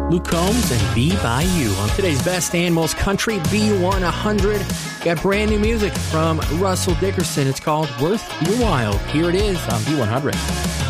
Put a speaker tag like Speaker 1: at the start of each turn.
Speaker 1: Luke Combs and Be By You on today's Best Animals Country B100. Got brand new music from Russell Dickerson. It's called Worth Your While. Here it is on B100.